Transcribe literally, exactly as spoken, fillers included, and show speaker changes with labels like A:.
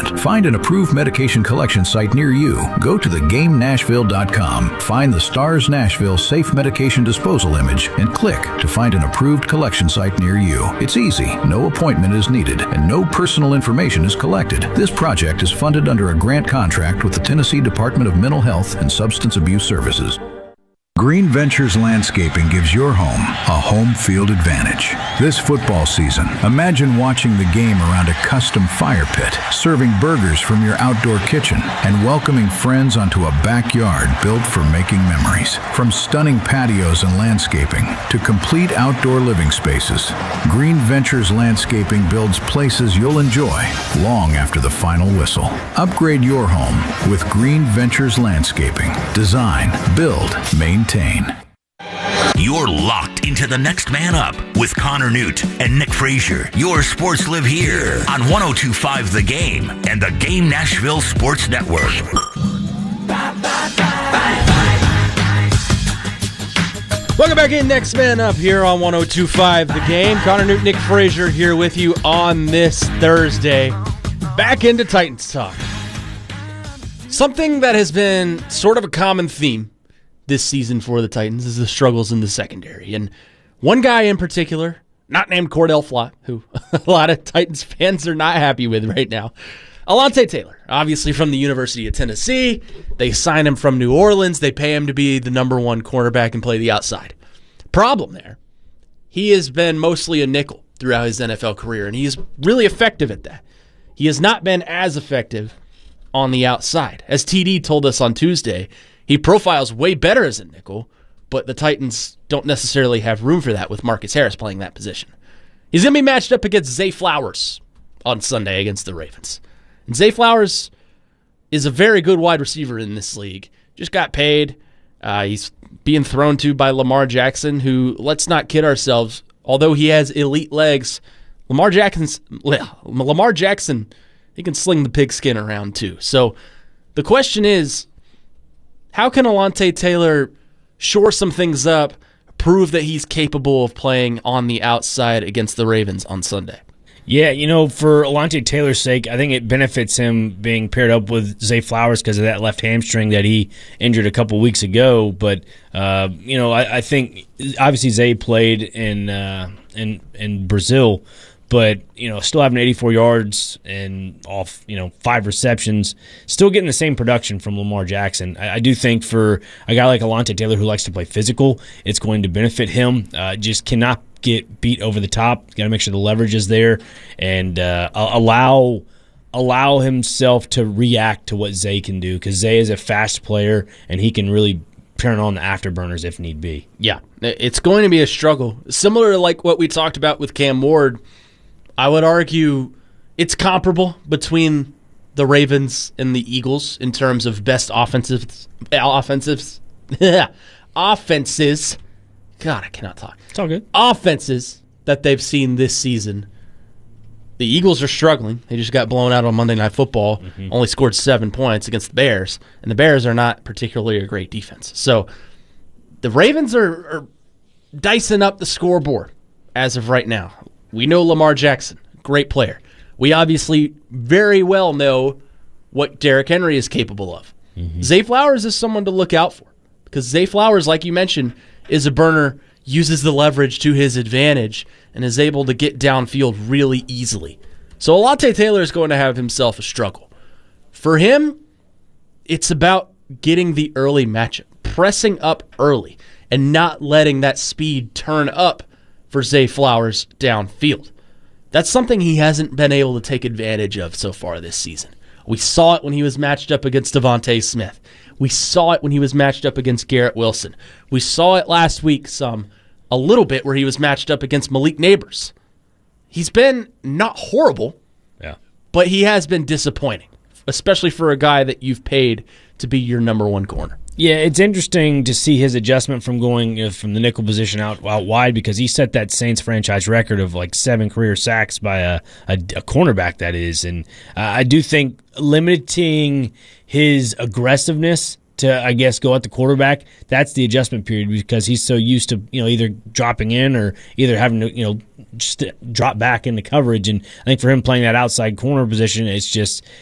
A: treatment. Find an approved medication collection site near you. Go to the game nashville dot com, find the STARS Nashville Safe Medication Disposal image, and click to find an approved collection site near you. It's easy, no appointment is needed, and no personal information is collected. This project is funded under a grant contract with the Tennessee Department of Mental Health and Substance Abuse Services. Green Ventures Landscaping gives your home a home field advantage. This football season, imagine watching the game around a custom fire pit, serving burgers from your outdoor kitchen, and welcoming friends onto a backyard built for making memories. From stunning patios and landscaping to complete outdoor living spaces, Green Ventures Landscaping builds places you'll enjoy long after the final whistle. Upgrade your home with Green Ventures Landscaping. Design, build, maintain.
B: You're locked into the next man up with Connor Newt and Nick Frazier. Your sports live here on one oh two point five The Game and the Game Nashville Sports Network.
C: Welcome back in, next man up here on one oh two point five The Game. Connor Newt, Nick Frazier here with you on this Thursday. Back into Titans talk. Something that has been sort of a common theme this season for the Titans is the struggles in the secondary. And one guy in particular, not named Cordell Flott, who a lot of Titans fans are not happy with right now, Alontae Taylor, obviously from the University of Tennessee. They sign him from New Orleans. They pay him to be the number one cornerback and play the outside. Problem there, he has been mostly a nickel throughout his N F L career, and he's really effective at that. He has not been as effective on the outside. As T D told us on Tuesday, he profiles way better as a nickel, but the Titans don't necessarily have room for that with Marcus Harris playing that position. He's going to be matched up against Zay Flowers on Sunday against the Ravens. And Zay Flowers is a very good wide receiver in this league. Just got paid. Uh, he's being thrown to by Lamar Jackson, who, let's not kid ourselves, although he has elite legs, Lamar Jackson's, Lamar Jackson, he can sling the pigskin around too. So the question is, how can Alontae Taylor shore some things up, prove that he's capable of playing on the outside against the Ravens on Sunday?
D: Yeah, you know, for Alontae Taylor's sake, I think it benefits him being paired up with Zay Flowers because of that left hamstring that he injured a couple weeks ago. But, uh, you know, I, I think obviously Zay played in, uh, in, in Brazil, but, you know, still having eighty-four yards and off, you know, five receptions, still getting the same production from Lamar Jackson. I, I do think for a guy like Alontae Taylor who likes to play physical, it's going to benefit him. Uh, just cannot get beat over the top. Got to make sure the leverage is there and uh, allow allow himself to react to what Zay can do, because Zay is a fast player and he can really turn on the afterburners if need be.
C: Yeah, it's going to be a struggle. Similar to like what we talked about with Cam Ward, I would argue it's comparable between the Ravens and the Eagles in terms of best offensives, offensives, offenses. God, I cannot talk.
D: It's all good.
C: Offenses that they've seen this season. The Eagles are struggling. They just got blown out on Monday Night Football, mm-hmm. only scored seven points against the Bears, and the Bears are not particularly a great defense. So the Ravens are, are dicing up the scoreboard as of right now. We know Lamar Jackson, great player. We obviously very well know what Derrick Henry is capable of. Mm-hmm. Zay Flowers is someone to look out for, because Zay Flowers, like you mentioned, is a burner, uses the leverage to his advantage, and is able to get downfield really easily. So Alontae Taylor is going to have himself a struggle. For him, it's about getting the early matchup, pressing up early, and not letting that speed turn up for Zay Flowers downfield. That's something he hasn't been able to take advantage of so far this season. We saw it when he was matched up against Devontae Smith. We saw it when he was matched up against Garrett Wilson. We saw it last week some, a little bit, where he was matched up against Malik Neighbors. He's been not horrible,
D: yeah,
C: but he has been disappointing, especially for a guy that you've paid to be your number one corner.
D: Yeah, it's interesting to see his adjustment from going you know, from the nickel position out, out wide, because he set that Saints franchise record of like seven career sacks by a, a, a cornerback, that is. And uh, I do think limiting his aggressiveness to, I guess, go at the quarterback, that's the adjustment period, because he's so used to, you know, either dropping in or either having to, you know, just drop back into coverage. And I think for him playing that outside corner position, it's just